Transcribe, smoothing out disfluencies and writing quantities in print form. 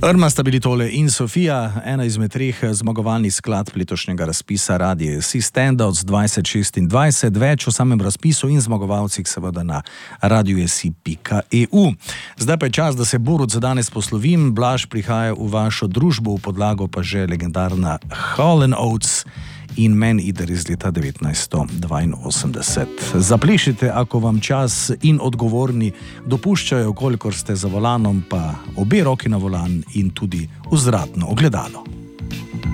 Irma sta bili tole in Sofija, ena izmed treh zmagovalnih skladb letošnjega razpisa Radie Si Standouts 2026, več o samem razpisu in zmagovalcih seveda na radiojesi.eu. Zdaj pa je čas, da se Borut za danes poslovim. Blaž prihaja v vašo družbo, v podlago pa že legendarna Hall & Oates in Man Eater iz leta 1982. Zaplešite, ako vam čas in odgovorni dopuščajo, kolikor ste za volanom, pa obe roki na volan in tudi vzvratno ogledalo.